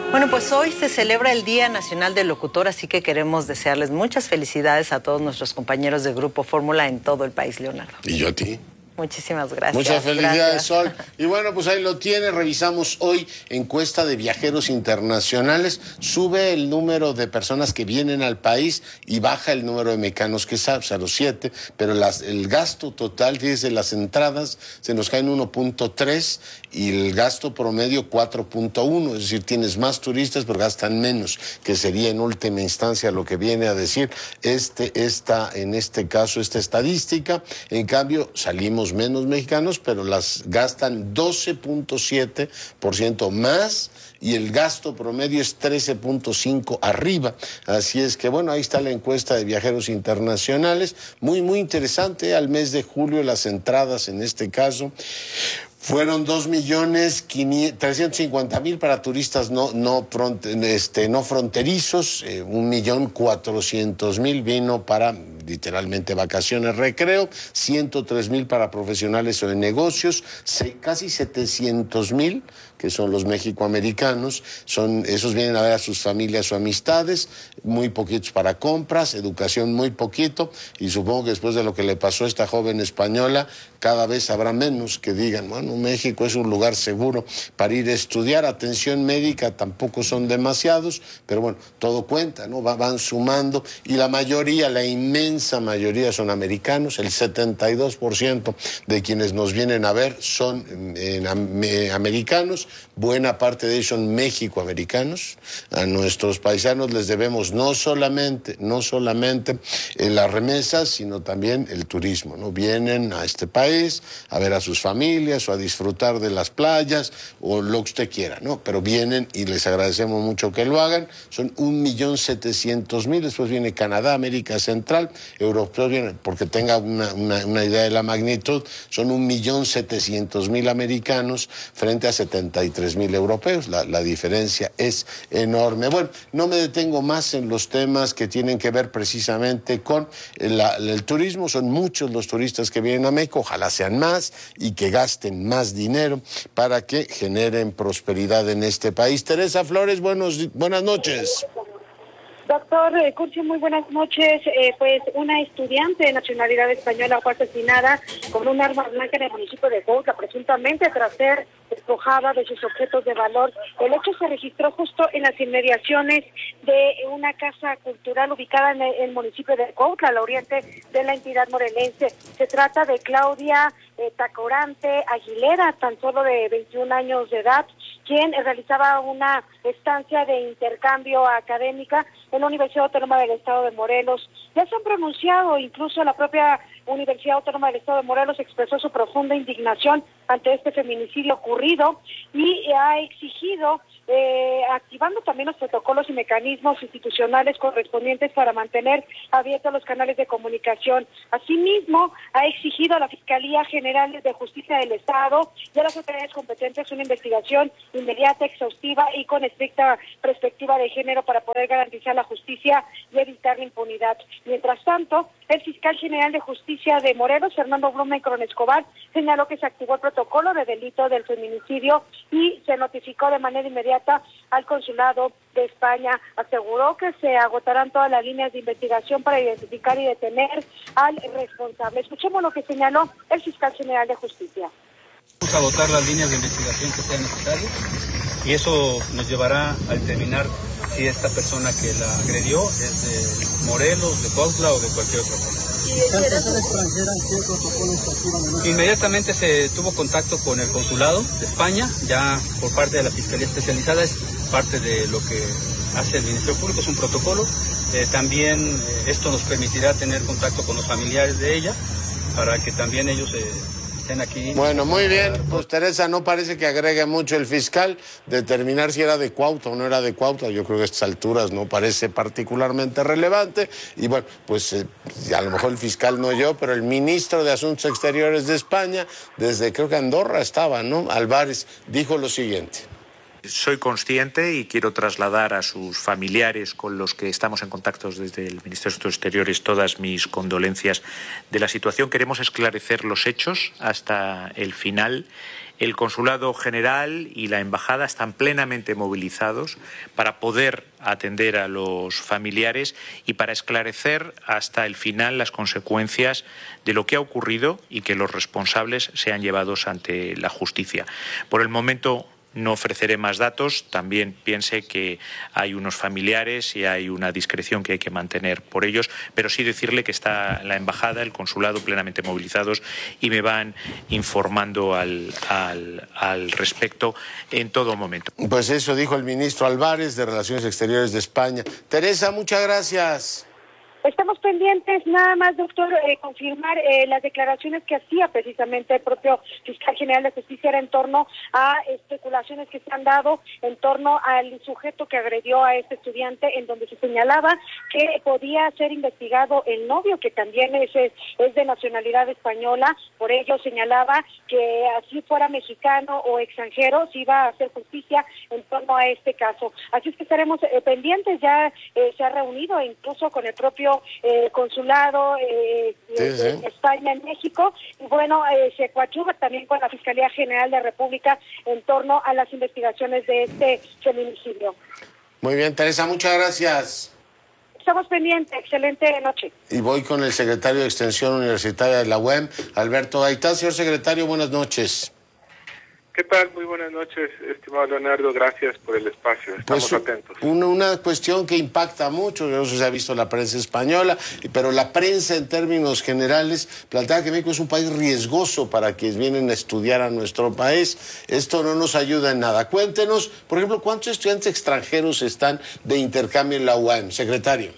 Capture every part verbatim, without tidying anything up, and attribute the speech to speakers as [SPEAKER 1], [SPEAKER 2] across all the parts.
[SPEAKER 1] Bueno, pues hoy se celebra el Día Nacional del Locutor, así que queremos desearles muchas felicidades a todos nuestros compañeros de Grupo Fórmula en todo el país, Leonardo.
[SPEAKER 2] Y yo a ti.
[SPEAKER 1] Muchísimas gracias.
[SPEAKER 2] Muchas felicidades,
[SPEAKER 1] gracias.
[SPEAKER 2] Sol. Y bueno, pues ahí lo tiene. Revisamos hoy encuesta de viajeros internacionales. Sube el número de personas que vienen al país y baja el número de mexicanos que salen, o sea, los siete. Pero las, el gasto total, fíjese, las entradas se nos caen uno punto tres y el gasto promedio cuatro punto uno. Es decir, tienes más turistas, pero gastan menos, que sería en última instancia lo que viene a decir este, esta, en este caso, esta estadística. En cambio, salimos menos mexicanos, pero las gastan doce punto siete por ciento más y el gasto promedio es trece punto cinco arriba. Así es que, bueno, ahí está la encuesta de viajeros internacionales. Muy, muy interesante. Al mes de julio las entradas, en este caso, fueron dos millones trescientos cincuenta mil para turistas no, no, front, este, no fronterizos, eh, un millón cuatrocientos mil vino para literalmente vacaciones, recreo, ciento tres mil para profesionales o de negocios, se, casi setecientos mil, que son los mexicoamericanos, son, esos vienen a ver a sus familias o amistades, muy poquitos para compras, educación muy poquito, y supongo que después de lo que le pasó a esta joven española, cada vez habrá menos que digan, bueno, México es un lugar seguro para ir a estudiar, atención médica tampoco son demasiados, pero bueno, todo cuenta, ¿no? Va, van sumando, y la mayoría, la inmensa mayoría son americanos, el setenta y dos por ciento de quienes nos vienen a ver son eh, eh, americanos, buena parte de ellos son mexicoamericanos. A nuestros paisanos les debemos no solamente, no solamente eh, las remesas, sino también el turismo, ¿no? Vienen a este país a ver a sus familias o a disfrutar de las playas o lo que usted quiera, ¿no? Pero vienen y les agradecemos mucho que lo hagan. Son un millón setecientos mil, después viene Canadá, América Central, europeos vienen, porque tenga una, una, una idea de la magnitud, son un millón setecientos mil americanos frente a setenta y tres mil europeos. La, la diferencia es enorme. Bueno, no me detengo más en los temas que tienen que ver precisamente con la, el turismo. Son muchos los turistas que vienen a México, ojalá sean más y que gasten más dinero para que generen prosperidad en este país. Teresa Flores, buenos, buenas noches.
[SPEAKER 3] Doctor Curcio, muy buenas noches. Eh, pues una estudiante de nacionalidad española fue asesinada con un arma blanca en el municipio de Cuautla, presuntamente tras ser despojada de sus objetos de valor. El hecho se registró justo en las inmediaciones de una casa cultural ubicada en el, el municipio de Cuautla, al oriente de la entidad morelense. Se trata de Claudia eh, Tacorante Aguilera, tan solo de veintiún años de edad, quien realizaba una estancia de intercambio académica en la Universidad Autónoma del Estado de Morelos. Ya se han pronunciado, incluso la propia Universidad Autónoma del Estado de Morelos expresó su profunda indignación ante este feminicidio ocurrido y ha exigido, eh, activando también los protocolos y mecanismos institucionales correspondientes para mantener abiertos los canales de comunicación. Asimismo, ha exigido a la Fiscalía General de Justicia del Estado y a las autoridades competentes una investigación inmediata, exhaustiva y con estricta perspectiva de género para poder garantizar la justicia y evitar la impunidad. Mientras tanto, el fiscal general de Justicia de Morelos, Fernando Blumenkron Escobar, señaló que se activó el protocolo de delito del feminicidio y se notificó de manera inmediata al consulado de España. Aseguró que se agotarán todas las líneas de investigación para identificar y detener al responsable. Escuchemos lo que señaló el fiscal general de Justicia.
[SPEAKER 4] Vamos a agotar las líneas de investigación que sean necesarias y eso nos llevará a determinar si esta persona que la agredió es de Morelos, de Cuautla o de cualquier otra persona. Inmediatamente se tuvo contacto con el consulado de España, ya por parte de la Fiscalía Especializada, es parte de lo que hace el Ministerio Público, es un protocolo. Eh, también eh, esto nos permitirá tener contacto con los familiares de ella para que también ellos eh, estén aquí.
[SPEAKER 2] Bueno, muy bien, pues Teresa, no parece que agregue mucho el fiscal, determinar si era de Cuautla o no era de Cuautla, yo creo que a estas alturas no parece particularmente relevante, y bueno, pues eh, a lo mejor el fiscal no yo, pero el ministro de Asuntos Exteriores de España, desde creo que Andorra estaba, ¿no? Álvarez, dijo lo siguiente.
[SPEAKER 5] Soy consciente y quiero trasladar a sus familiares con los que estamos en contacto desde el Ministerio de Asuntos Exteriores todas mis condolencias de la situación. Queremos esclarecer los hechos hasta el final. El Consulado General y la Embajada están plenamente movilizados para poder atender a los familiares y para esclarecer hasta el final las consecuencias de lo que ha ocurrido y que los responsables sean llevados ante la justicia. Por el momento no ofreceré más datos. También piense que hay unos familiares y hay una discreción que hay que mantener por ellos, pero sí decirle que está la embajada, el consulado plenamente movilizados y me van informando al, al, al respecto en todo momento.
[SPEAKER 2] Pues eso dijo el ministro Álvarez de Relaciones Exteriores de España. Teresa, muchas gracias.
[SPEAKER 3] Estamos pendientes, nada más, doctor, eh, confirmar eh, las declaraciones que hacía precisamente el propio fiscal general de justicia era en torno a especulaciones que se han dado en torno al sujeto que agredió a este estudiante, en donde se señalaba que podía ser investigado el novio, que también es, es de nacionalidad española. Por ello señalaba que así fuera mexicano o extranjero, se iba a hacer justicia en torno a este caso. Así es que estaremos eh, pendientes, ya eh, se ha reunido incluso con el propio Eh, consulado eh, sí, sí. de España en México, y bueno, eh, se coadyuva también con la Fiscalía General de la República en torno a las investigaciones de este feminicidio.
[SPEAKER 2] Muy bien, Teresa, muchas gracias.
[SPEAKER 3] Estamos pendientes, excelente noche.
[SPEAKER 2] Y voy con el secretario de Extensión Universitaria de la U E M, Alberto Gaitán. Señor secretario, buenas noches.
[SPEAKER 6] ¿Qué tal? Muy buenas noches, estimado Leonardo. Gracias por el espacio. Estamos
[SPEAKER 2] pues,
[SPEAKER 6] atentos.
[SPEAKER 2] Una, una cuestión que impacta mucho, no sé si se ha visto en la prensa española, pero la prensa en términos generales plantea que México es un país riesgoso para quienes vienen a estudiar a nuestro país. Esto no nos ayuda en nada. Cuéntenos, por ejemplo, ¿cuántos estudiantes extranjeros están de intercambio en la U A M, secretario?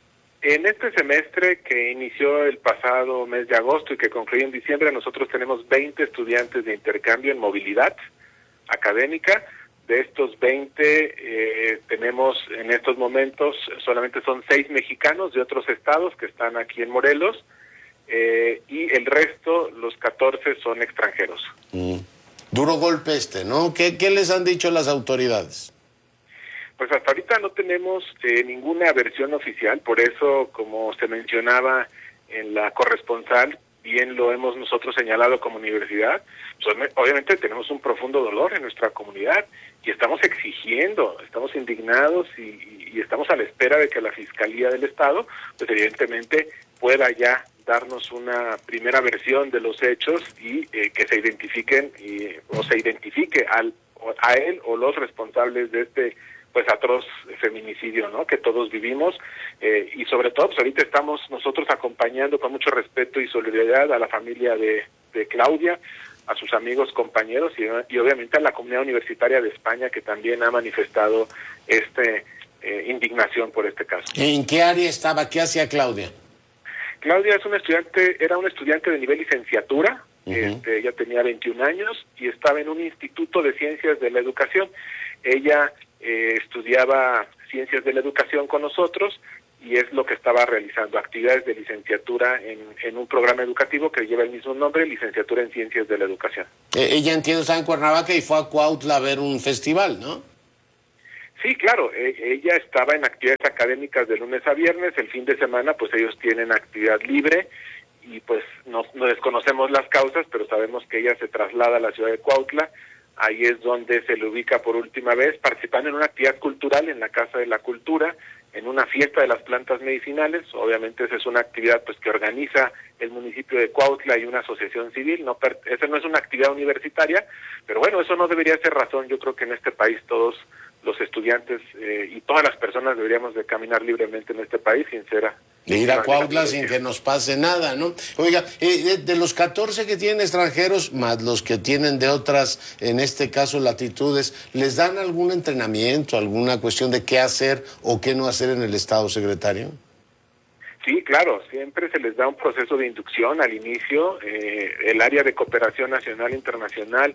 [SPEAKER 6] En este semestre que inició el pasado mes de agosto y que concluyó en diciembre, nosotros tenemos veinte estudiantes de intercambio en movilidad académica. De estos veinte, eh, tenemos en estos momentos, solamente son seis mexicanos de otros estados que están aquí en Morelos, eh, y el resto, los catorce, son extranjeros.
[SPEAKER 2] Mm. Duro golpe este, ¿no? ¿Qué, qué les han dicho las autoridades?
[SPEAKER 6] Pues hasta ahorita no tenemos eh, ninguna versión oficial, por eso, como se mencionaba en la corresponsal, bien lo hemos nosotros señalado como universidad, pues, obviamente tenemos un profundo dolor en nuestra comunidad y estamos exigiendo, estamos indignados y, y estamos a la espera de que la Fiscalía del Estado, pues evidentemente pueda ya darnos una primera versión de los hechos y eh, que se identifiquen y, o se identifique al, a él o los responsables de este pues atroz feminicidio, ¿no?, que todos vivimos, eh, y sobre todo pues ahorita estamos nosotros acompañando con mucho respeto y solidaridad a la familia de, de Claudia, a sus amigos, compañeros y, y obviamente a la comunidad universitaria de España, que también ha manifestado este eh, indignación por este caso.
[SPEAKER 2] ¿En qué área estaba? ¿Qué hacía Claudia?
[SPEAKER 6] Claudia es una estudiante, era una estudiante de nivel licenciatura. Uh-huh. este, ella tenía veintiún años y estaba en un instituto de ciencias de la educación. Ella eh, estudiaba ciencias de la educación con nosotros y es lo que estaba realizando, actividades de licenciatura en, en un programa educativo que lleva el mismo nombre, licenciatura en ciencias de la educación.
[SPEAKER 2] Eh, ella, entiendo, estaba en Cuernavaca y fue a Cuautla a ver un festival, ¿no?
[SPEAKER 6] Sí, claro, eh, ella estaba en actividades académicas de lunes a viernes, el fin de semana pues ellos tienen actividad libre y pues no, no desconocemos las causas, pero sabemos que ella se traslada a la ciudad de Cuautla. Ahí es donde se le ubica por última vez, participando en una actividad cultural en la Casa de la Cultura, en una fiesta de las plantas medicinales. Obviamente esa es una actividad pues que organiza el municipio de Cuautla y una asociación civil. No, esa no es una actividad universitaria, pero bueno, eso no debería ser razón. Yo creo que en este país todos los estudiantes eh, y todas las personas deberíamos de caminar libremente en este país sin ser...
[SPEAKER 2] De ir a Cuautla sin que nos pase nada, ¿no? Oiga, eh, de, de los catorce que tienen extranjeros, más los que tienen de otras, en este caso, latitudes, ¿les dan algún entrenamiento, alguna cuestión de qué hacer o qué no hacer en el Estado, secretario?
[SPEAKER 6] Sí, claro, siempre se les da un proceso de inducción al inicio. Eh, el área de cooperación nacional e internacional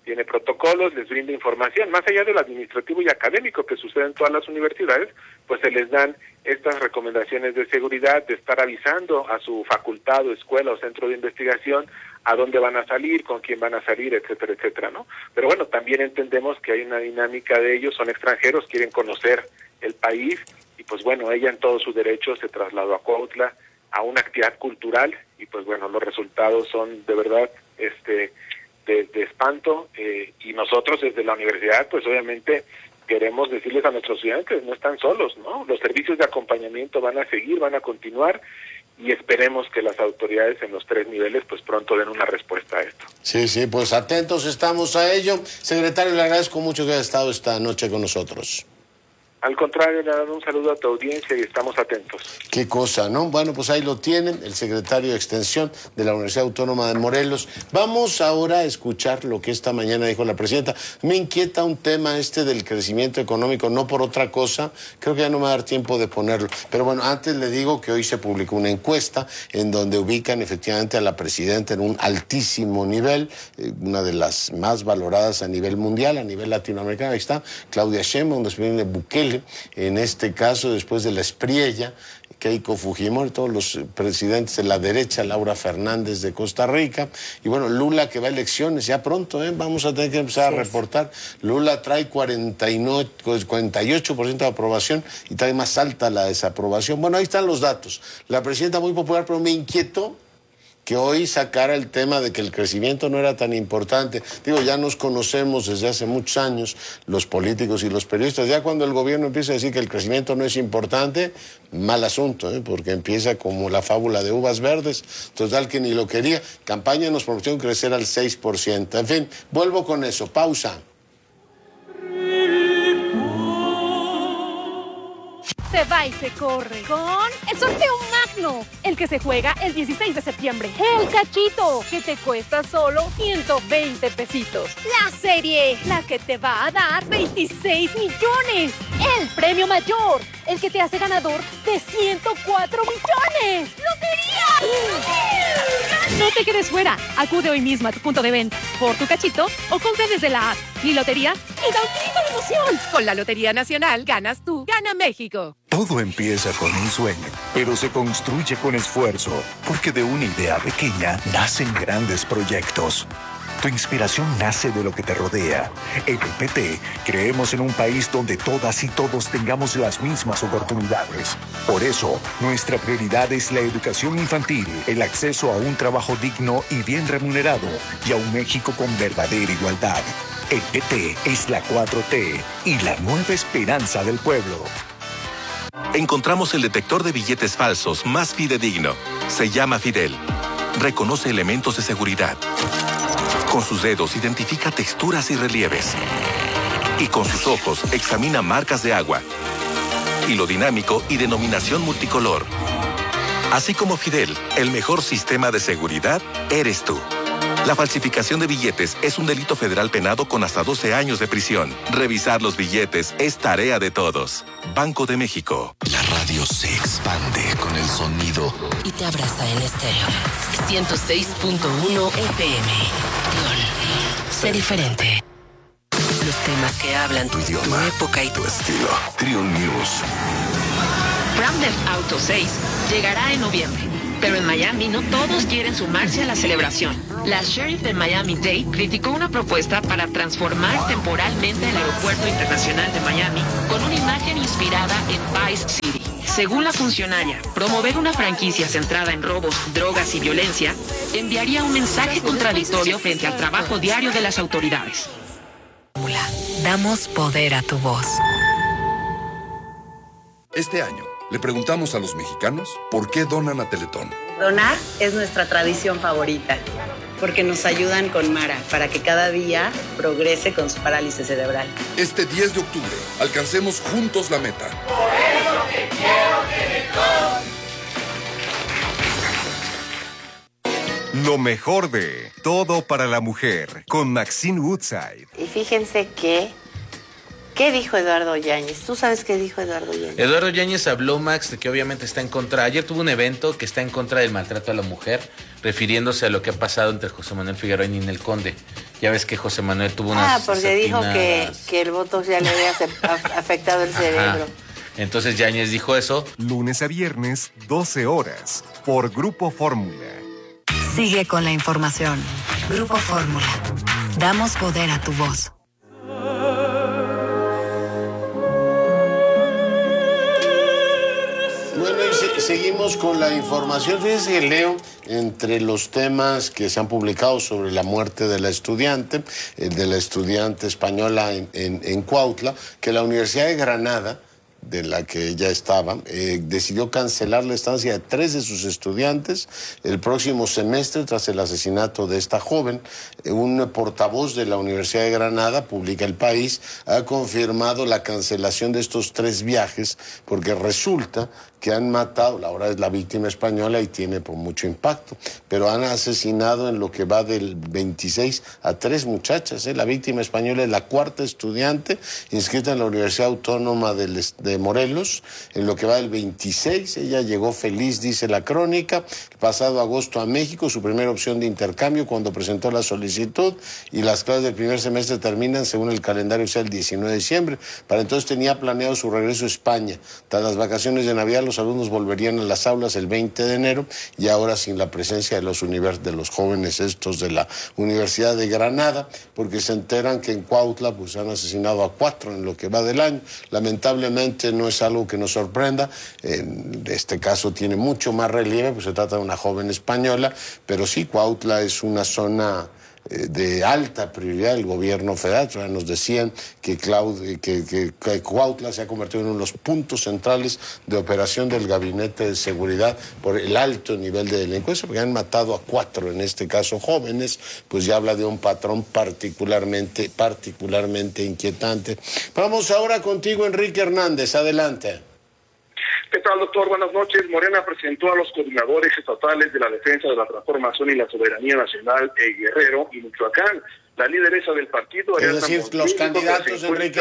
[SPEAKER 6] tiene protocolos, les brinda información, más allá de lo administrativo y académico que sucede en todas las universidades, pues se les dan estas recomendaciones de seguridad, de estar avisando a su facultad o escuela o centro de investigación a dónde van a salir, con quién van a salir, etcétera, etcétera, ¿no? Pero bueno, también entendemos que hay una dinámica de ellos, son extranjeros, quieren conocer el país, y pues bueno, ella en todo su derecho se trasladó a Cuautla a una actividad cultural, y pues bueno, los resultados son de verdad este de, de espanto, eh, y nosotros desde la universidad, pues obviamente queremos decirles a nuestros estudiantes, no están solos, ¿no? Los servicios de acompañamiento van a seguir, van a continuar, y esperemos que las autoridades en los tres niveles pues pronto den una respuesta a esto.
[SPEAKER 2] Sí, sí, pues atentos estamos a ello. Secretario, le agradezco mucho que haya estado esta noche con nosotros.
[SPEAKER 6] Al contrario, le damos un saludo a tu audiencia y estamos atentos.
[SPEAKER 2] Qué cosa, ¿no? Bueno, pues ahí lo tienen, el secretario de Extensión de la Universidad Autónoma de Morelos. Vamos ahora a escuchar lo que esta mañana dijo la presidenta. Me inquieta un tema este del crecimiento económico, no por otra cosa, creo que ya no me va a dar tiempo de ponerlo. Pero bueno, antes le digo que hoy se publicó una encuesta en donde ubican efectivamente a la presidenta en un altísimo nivel, eh, una de las más valoradas a nivel mundial, a nivel latinoamericano. Ahí está Claudia Sheinbaum, después de Bukele, en este caso después de la Espriella, Keiko Fujimori, todos los presidentes de la derecha, Laura Fernández de Costa Rica, y bueno, Lula que va a elecciones ya pronto, ¿eh? Vamos a tener que empezar sí, a reportar. Lula trae cuarenta y nueve, cuarenta y ocho por ciento de aprobación y trae más alta la desaprobación. Bueno, ahí están los datos. La presidenta muy popular, pero me inquietó que hoy sacara el tema de que el crecimiento no era tan importante. Digo, ya nos conocemos desde hace muchos años, los políticos y los periodistas. Ya cuando el gobierno empieza a decir que el crecimiento no es importante, mal asunto, ¿eh? Porque empieza como la fábula de uvas verdes, total que ni lo quería. Campaña nos prometió crecer al seis por ciento. En fin, vuelvo con eso. Pausa.
[SPEAKER 7] Se va y se corre con el sorteo magno, el que se juega el dieciséis de septiembre. El cachito, que te cuesta solo ciento veinte pesitos. La serie, la que te va a dar veintiséis millones. El premio mayor, el que te hace ganador de ciento cuatro millones. ¡Lotería! No te quedes fuera. Acude hoy mismo a tu punto de venta por tu cachito o compra desde la app Mi Lotería y da un grito de emoción. Con la Lotería Nacional ganas tú, gana México.
[SPEAKER 8] Todo empieza con un sueño, pero se construye con esfuerzo, porque de una idea pequeña nacen grandes proyectos. Tu inspiración nace de lo que te rodea. En el P T creemos en un país donde todas y todos tengamos las mismas oportunidades. Por eso, nuestra prioridad es la educación infantil, el acceso a un trabajo digno y bien remunerado, y a un México con verdadera igualdad. El P T es la cuatro T y la nueva esperanza del pueblo.
[SPEAKER 9] Encontramos el detector de billetes falsos más fidedigno. Se llama Fidel. Reconoce elementos de seguridad. Con sus dedos identifica texturas y relieves. Y con sus ojos examina marcas de agua. Hilo dinámico y denominación multicolor. Así como Fidel, el mejor sistema de seguridad eres tú. La falsificación de billetes es un delito federal penado con hasta doce años de prisión. Revisar los billetes es tarea de todos. Banco de México.
[SPEAKER 10] La radio se expande con el sonido
[SPEAKER 11] y te abraza en estéreo. ciento seis punto uno F M. Sé diferente. Los temas que hablan
[SPEAKER 10] tu idioma,
[SPEAKER 11] tu época y
[SPEAKER 10] tu estilo. Trion News.
[SPEAKER 12] Grand Theft Auto seis llegará en noviembre. Pero en Miami no todos quieren sumarse a la celebración. La sheriff de Miami-Dade criticó una propuesta para transformar temporalmente el aeropuerto internacional de Miami con una imagen inspirada en Vice City. Según la funcionaria, promover una franquicia centrada en robos, drogas y violencia enviaría un mensaje contradictorio frente al trabajo diario de las autoridades.
[SPEAKER 11] Damos poder a tu voz.
[SPEAKER 13] Este año le preguntamos a los mexicanos por qué donan a Teletón.
[SPEAKER 14] Donar es nuestra tradición favorita, porque nos ayudan con Mara para que cada día progrese con su parálisis cerebral.
[SPEAKER 13] Este diez de octubre, alcancemos juntos la meta.
[SPEAKER 15] Por eso te quiero,
[SPEAKER 16] Teletón. Lo mejor de Todo para la Mujer, con Maxine Woodside.
[SPEAKER 17] Y fíjense que... ¿Qué
[SPEAKER 14] ¿Qué dijo Eduardo Yáñez? ¿Tú sabes qué dijo Eduardo Yáñez?
[SPEAKER 17] Eduardo Yáñez habló, Max, de que obviamente está en contra. Ayer tuvo un evento que está en contra del maltrato a la mujer, refiriéndose a lo que ha pasado entre José Manuel Figueroa y Ninel Conde. Ya ves que José Manuel tuvo unas...
[SPEAKER 14] Ah, porque dijo que, que el voto ya le había afectado el cerebro.
[SPEAKER 17] Ajá. Entonces Yáñez dijo eso.
[SPEAKER 16] Lunes a viernes, doce horas, por Grupo Fórmula.
[SPEAKER 18] Sigue con la información. Grupo Fórmula. Damos poder a tu voz.
[SPEAKER 2] Bueno, y se, seguimos con la información. Fíjense que leo entre los temas que se han publicado sobre la muerte de la estudiante, el de la estudiante española en, en, en Cuautla, que la Universidad de Granada, de la que ella estaba, eh, decidió cancelar la estancia de tres de sus estudiantes el próximo semestre tras el asesinato de esta joven. Eh, un portavoz de la Universidad de Granada, publica El País, ha confirmado la cancelación de estos tres viajes porque resulta que han matado, ahora es la víctima española y tiene por mucho impacto, pero han asesinado en lo que va del veintiséis a tres muchachas. ¿eh? La víctima española es la cuarta estudiante inscrita en la Universidad Autónoma del, de Morelos. En lo que va del veintiséis, ella llegó feliz, dice la crónica, el pasado agosto a México, su primera opción de intercambio cuando presentó la solicitud, y las clases del primer semestre terminan, según el calendario, sea el diecinueve de diciembre. Para entonces tenía planeado su regreso a España. Tras las vacaciones de Navidad, los alumnos volverían a las aulas el veinte de enero, y ahora sin la presencia de los, univers de los jóvenes estos de la Universidad de Granada, porque se enteran que en Cuautla pues han asesinado a cuatro en lo que va del año. Lamentablemente no es algo que nos sorprenda. En este caso tiene mucho más relieve, pues se trata de una joven española, pero sí, Cuautla es una zona de alta prioridad del gobierno federal. O sea, nos decían que, Claud que, que, que Cuautla se ha convertido en uno de los puntos centrales de operación del Gabinete de Seguridad por el alto nivel de delincuencia, porque han matado a cuatro, en este caso jóvenes, pues ya habla de un patrón particularmente, particularmente inquietante. Vamos ahora contigo, Enrique Hernández, adelante.
[SPEAKER 6] ¿Qué tal, doctor? Buenas noches. Morena presentó a los coordinadores estatales de la defensa de la transformación y la soberanía nacional en Guerrero y Michoacán. La lideresa del partido...
[SPEAKER 2] Es decir, Montiel, los candidatos, Enrique...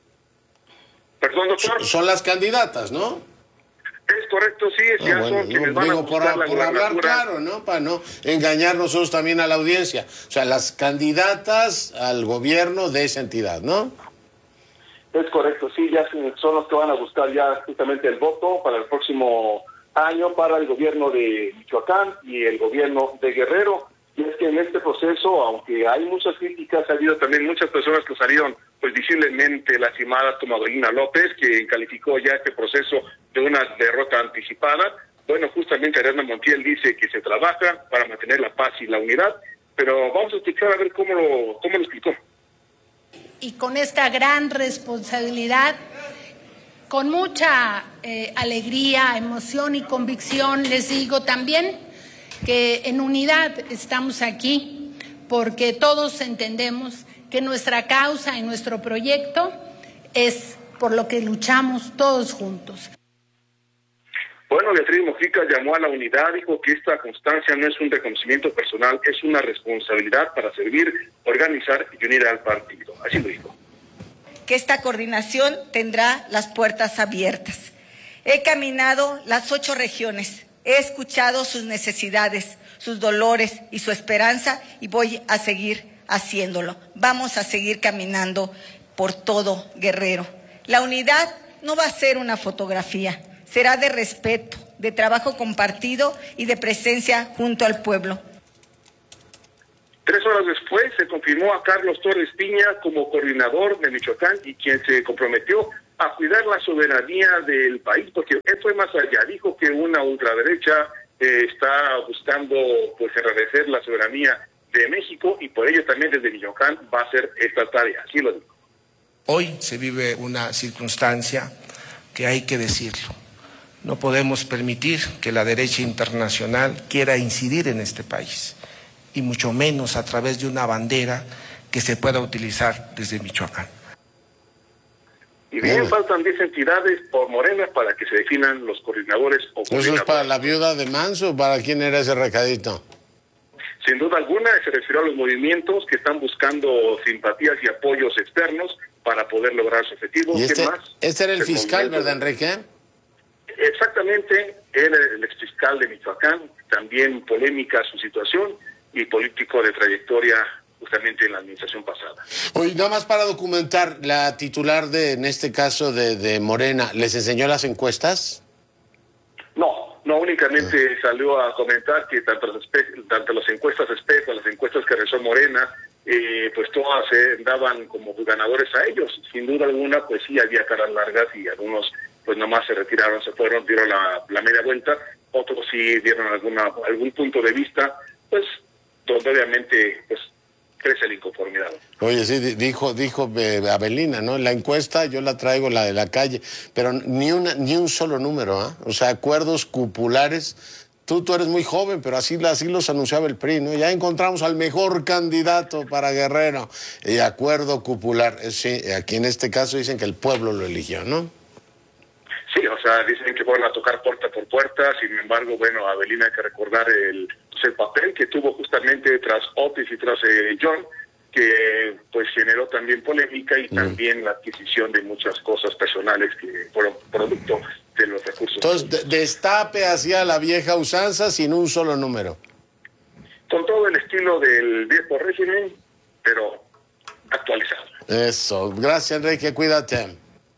[SPEAKER 6] Perdón, doctor.
[SPEAKER 2] Son las candidatas, ¿no?
[SPEAKER 6] Es correcto, sí. Es
[SPEAKER 2] ah,
[SPEAKER 6] ya
[SPEAKER 2] bueno,
[SPEAKER 6] son quienes
[SPEAKER 2] no,
[SPEAKER 6] van
[SPEAKER 2] digo,
[SPEAKER 6] a buscar
[SPEAKER 2] por,
[SPEAKER 6] la
[SPEAKER 2] por hablar claro, ¿no? Para no engañar nosotros también a la audiencia. O sea, las candidatas al gobierno de esa entidad, ¿no?
[SPEAKER 6] Es correcto, sí, ya son los que van a buscar ya justamente el voto para el próximo año para el gobierno de Michoacán y el gobierno de Guerrero. Y es que en este proceso, aunque hay muchas críticas, ha habido también muchas personas que salieron pues visiblemente lastimadas, como Adelina López, que calificó ya este proceso de una derrota anticipada. Bueno, justamente Ariadna Montiel dice que se trabaja para mantener la paz y la unidad, pero vamos a escuchar a ver cómo lo, cómo lo explicó.
[SPEAKER 19] Y con esta gran responsabilidad, con mucha eh, alegría, emoción y convicción, les digo también que en unidad estamos aquí, porque todos entendemos que nuestra causa y nuestro proyecto es por lo que luchamos todos juntos.
[SPEAKER 6] Bueno, Beatriz Mojica llamó a la unidad, dijo que esta constancia no es un reconocimiento personal, es una responsabilidad para servir, organizar y unir al partido. Así lo dijo.
[SPEAKER 20] Que esta coordinación tendrá las puertas abiertas. He caminado las ocho regiones, he escuchado sus necesidades, sus dolores y su esperanza, y voy a seguir haciéndolo. Vamos a seguir caminando por todo Guerrero. La unidad no va a ser una fotografía. Será de respeto, de trabajo compartido y de presencia junto al pueblo.
[SPEAKER 6] Tres horas después se confirmó a Carlos Torres Piña como coordinador de Michoacán y quien se comprometió a cuidar la soberanía del país, porque él fue más allá. Dijo que una ultraderecha eh, está buscando pues enrarecer la soberanía de México y por ello también desde Michoacán va a hacer esta tarea. Así lo dijo.
[SPEAKER 21] Hoy se vive una circunstancia que hay que decirlo. No podemos permitir que la derecha internacional quiera incidir en este país, y mucho menos a través de una bandera que se pueda utilizar desde Michoacán.
[SPEAKER 6] Y bien, bueno, faltan diez entidades por Morena para que se definan los coordinadores o coordinadores.
[SPEAKER 2] ¿Eso es para la viuda de Manso o para quién era ese recadito?
[SPEAKER 6] Sin duda alguna se refirió a los movimientos que están buscando simpatías y apoyos externos
[SPEAKER 1] para poder lograr su objetivo.
[SPEAKER 2] Y este,
[SPEAKER 1] ¿Qué más?
[SPEAKER 2] este era el, el fiscal, ¿verdad, Enrique?
[SPEAKER 1] Exactamente, era el exfiscal de Michoacán, también polémica su situación y político de trayectoria justamente en la administración pasada.
[SPEAKER 2] Oye, nada más para documentar, la titular de, en este caso de, de Morena, ¿les enseñó las encuestas?
[SPEAKER 1] No, no únicamente ah. salió a comentar que tanto las, tanto las encuestas espejo, las encuestas que realizó Morena, eh, pues todas se eh, daban como ganadores a ellos. Sin duda alguna, pues sí había caras largas y algunos pues nomás se retiraron, se fueron, dieron la, la media vuelta, otros sí dieron alguna algún punto de vista, pues donde obviamente pues crece la inconformidad.
[SPEAKER 2] Oye, sí, dijo dijo eh, Avelina, ¿no? La encuesta yo la traigo, la de la calle, pero ni una ni un solo número, ¿ah? ¿eh? O sea, acuerdos cupulares. Tú, tú eres muy joven, pero así, así los anunciaba el P R I, ¿no? Ya encontramos al mejor candidato para Guerrero. Y acuerdo cupular. Sí, aquí en este caso dicen que el pueblo lo eligió, ¿no?
[SPEAKER 1] Sí, o sea, dicen que fueron a tocar puerta por puerta, sin embargo, bueno, Avelina hay que recordar el, pues, el papel que tuvo justamente tras Otis y tras eh, John, que pues generó también polémica y mm. también la adquisición de muchas cosas personales que fueron producto de los recursos.
[SPEAKER 2] Entonces, de, destape hacia la vieja usanza sin un solo número.
[SPEAKER 1] Con todo el estilo del viejo régimen, pero actualizado.
[SPEAKER 2] Eso, gracias Enrique, cuídate.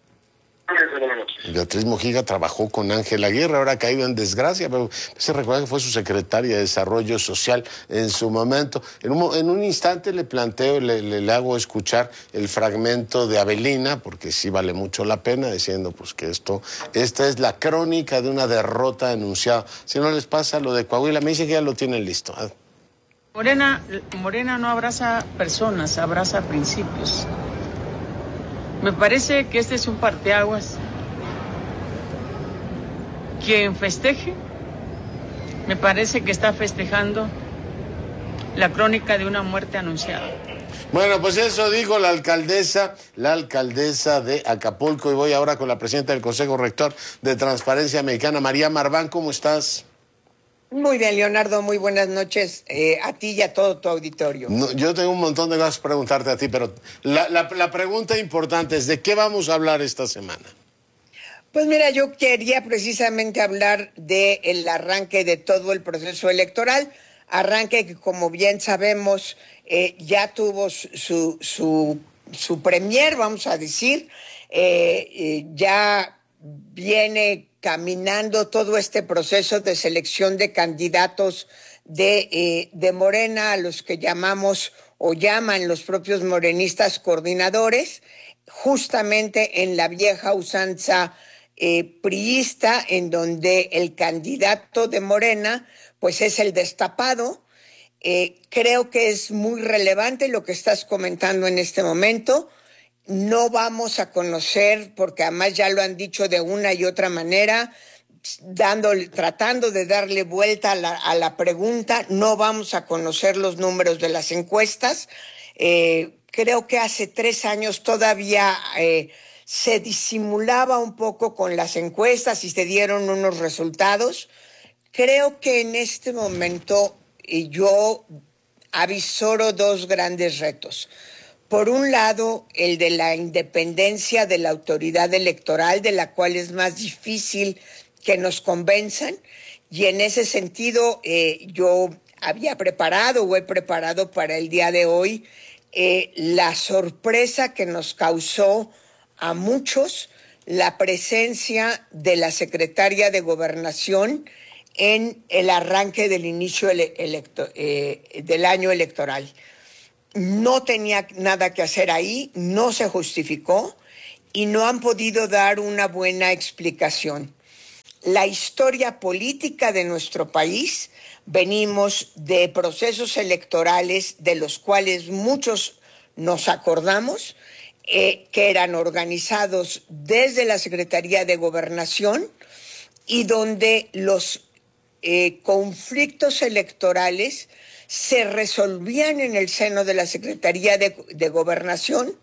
[SPEAKER 2] Beatriz Mojica trabajó con Ángel Aguirre, ahora ha caído en desgracia, pero se recuerda que fue su secretaria de Desarrollo Social en su momento. En un, en un instante le planteo, le, le, le hago escuchar el fragmento de Avelina, porque sí vale mucho la pena, diciendo pues que esto, esta es la crónica de una derrota anunciada. Si no les pasa lo de Coahuila, me dicen que ya lo tienen listo. ¿eh?
[SPEAKER 22] Morena, Morena no abraza personas, abraza principios. Me parece que este es un parteaguas. Quien festeje, me parece que está festejando la crónica de una muerte anunciada.
[SPEAKER 2] Bueno, pues eso dijo la alcaldesa, la alcaldesa de Acapulco, y voy ahora con la presidenta del Consejo Rector de Transparencia Mexicana, María Marván, ¿cómo estás?
[SPEAKER 23] Muy bien, Leonardo, muy buenas noches eh, a ti y a todo tu auditorio.
[SPEAKER 2] No, yo tengo un montón de cosas que preguntarte a ti, pero la, la, la pregunta importante es, ¿de qué vamos a hablar esta semana?
[SPEAKER 23] Pues mira, yo quería precisamente hablar del arranque de todo el proceso electoral, arranque que como bien sabemos eh, ya tuvo su, su, su premier, vamos a decir, eh, eh, ya viene caminando todo este proceso de selección de candidatos de, eh, de Morena, a los que llamamos o llaman los propios morenistas coordinadores, justamente en la vieja usanza eh, priista, en donde el candidato de Morena pues es el destapado. Eh, creo que es muy relevante lo que estás comentando en este momento. No vamos a conocer, porque además ya lo han dicho de una y otra manera, dándole, tratando de darle vuelta a la, a la pregunta, no vamos a conocer los números de las encuestas. Eh, creo que hace tres años todavía eh, se disimulaba un poco con las encuestas y se dieron unos resultados. Creo que en este momento eh, yo avisoro dos grandes retos. Por un lado, el de la independencia de la autoridad electoral, de la cual es más difícil que nos convenzan, y en ese sentido eh, yo había preparado o he preparado para el día de hoy eh, la sorpresa que nos causó a muchos la presencia de la secretaria de Gobernación en el arranque del inicio ele- electo- eh, del año electoral. No tenía nada que hacer ahí, no se justificó y no han podido dar una buena explicación. La historia política de nuestro país, venimos de procesos electorales de los cuales muchos nos acordamos, eh, que eran organizados desde la Secretaría de Gobernación y donde los eh, conflictos electorales se resolvían en el seno de la Secretaría de, de Gobernación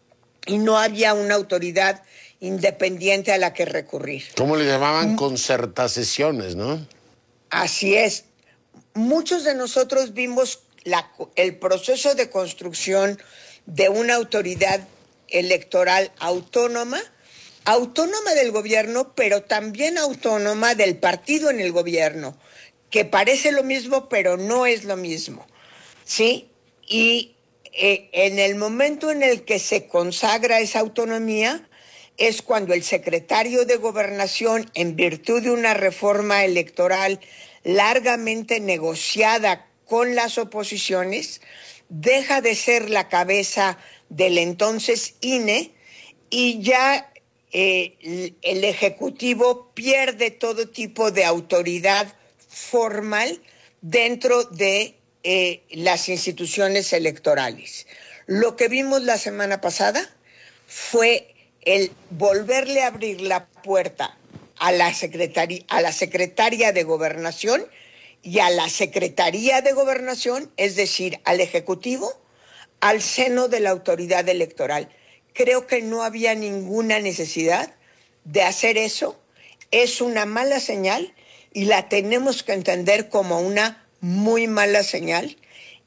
[SPEAKER 23] y no había una autoridad independiente a la que recurrir.
[SPEAKER 2] ¿Cómo le llamaban? Concertasesiones, ¿no?
[SPEAKER 23] Así es. Muchos de nosotros vimos la, el proceso de construcción de una autoridad Electoral autónoma, autónoma del gobierno, pero también autónoma del partido en el gobierno, que parece lo mismo, pero no es lo mismo, ¿sí? Y eh, en el momento en el que se consagra esa autonomía es cuando el secretario de Gobernación, en virtud de una reforma electoral largamente negociada con las oposiciones, deja de ser la cabeza del entonces I N E y ya eh, el Ejecutivo pierde todo tipo de autoridad formal dentro de eh, las instituciones electorales. Lo que vimos la semana pasada fue el volverle a abrir la puerta a la secretaria, a la secretaria de Gobernación y a la Secretaría de Gobernación, es decir, al Ejecutivo, al seno de la autoridad electoral. Creo que no había ninguna necesidad de hacer eso. Es una mala señal y la tenemos que entender como una muy mala señal.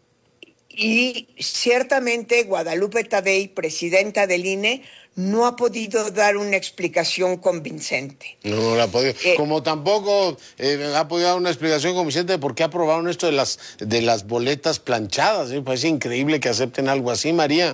[SPEAKER 23] Y ciertamente Guadalupe Tadei, presidenta del I N E, no ha podido dar una explicación convincente.
[SPEAKER 2] No, no la ha podido. Eh, Como tampoco eh, ha podido dar una explicación convincente de por qué aprobaron esto de las, de las boletas planchadas. Me parece increíble que acepten algo así, María.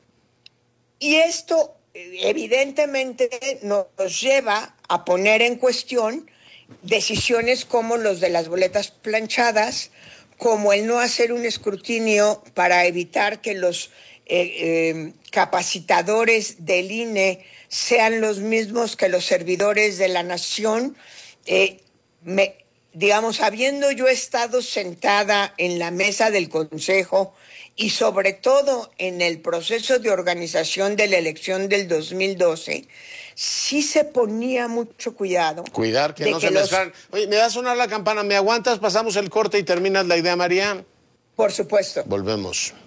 [SPEAKER 23] Y esto evidentemente nos lleva a poner en cuestión decisiones como los de las boletas planchadas, como el no hacer un escrutinio para evitar que los eh, eh, capacitadores del I N E sean los mismos que los servidores de la nación. Eh, me, digamos, habiendo yo estado sentada en la mesa del Consejo y sobre todo en el proceso de organización de la elección del dos mil doce, sí se ponía mucho cuidado.
[SPEAKER 2] Cuidar que no se mezclan. Oye, ¿me das a sonar la campana? ¿Me aguantas? Pasamos el corte y terminas la idea, María.
[SPEAKER 23] Por supuesto.
[SPEAKER 2] Volvemos.